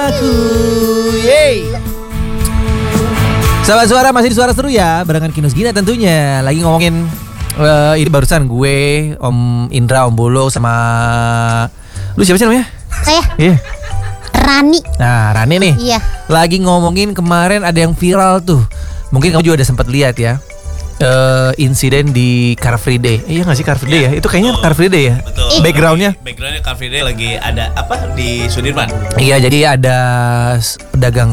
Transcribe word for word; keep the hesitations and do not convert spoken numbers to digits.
aku. Yeay. Sahabat Suara masih di Suara Seru ya, barengan Kinus Gina tentunya. Lagi ngomongin uh, ini barusan gue, Om Indra, Om Bolo sama lu siapa sih namanya? Saya. Iya. Yeah. Rani. Nah, Rani nih. Iya. Lagi ngomongin kemarin ada yang viral tuh. Mungkin kamu juga udah sempat lihat ya. Uh, insiden di Car Free Day. Eh, iya gak sih Car Free Day ya? Itu kayaknya Car Free Day ya? Betul. Backgroundnya? Backgroundnya Car Free Day lagi ada apa di Sudirman? Iya, jadi ada pedagang